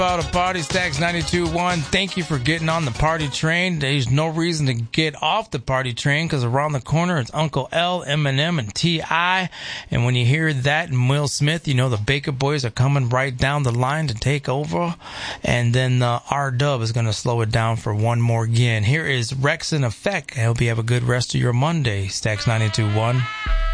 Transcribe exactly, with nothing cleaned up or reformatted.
Out of Party Stacks ninety-two point one. Thank you for getting on the party train. There's no reason to get off the party train because around the corner it's Uncle L, Eminem, and T I. And when you hear that and Will Smith, you know the Baker Boys are coming right down the line to take over. And then uh, R-Dub is going to slow it down for one more again. Here is Rex in Effect. I hope you have a good rest of your Monday. Stacks ninety-two point one.